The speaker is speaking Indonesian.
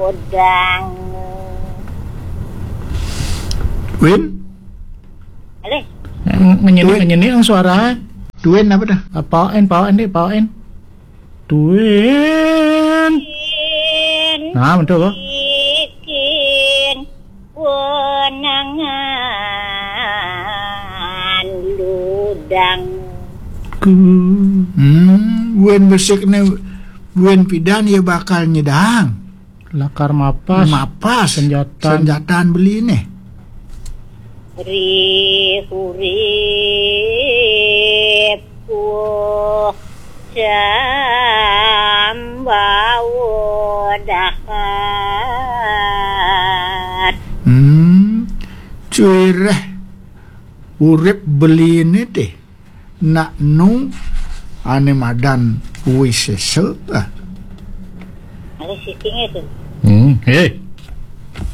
udang. Win? Ale. Nyanyi ang suara. Duin apa dah? Paen. Duin. Nah, betul kok. Bikin wenangan ludang. Win besek ni Win pidan ya bakal nyedang. Lakar mapas. Senjataan beli ni. Rihurip ku cambawa dahat. Cuy reh urip beli ni teh nak nu ane madan kuih sesek Ada sistingnya tu. Hei.